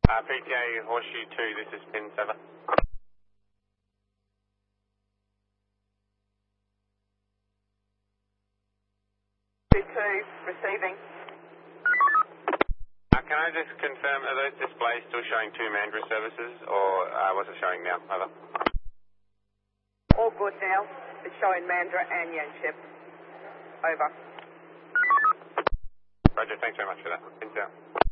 PTA Horseshoe 2, this is pin 7. Receiving. Can I just confirm, are those displays still showing 2 Mandurah services, or what's it showing now? Over. All good now. It's showing Mandurah and Yanship. Over. Roger, thanks very much for that. Pin 7.